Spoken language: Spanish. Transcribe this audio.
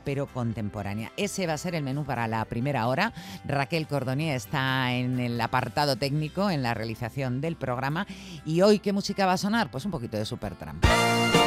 pero contemporánea. Ese va a ser el menú para la primera hora. Raquel Cordonier está en el apartado técnico, en la realización del programa. ¿Y hoy qué música va a sonar? Pues un poquito de Supertramp.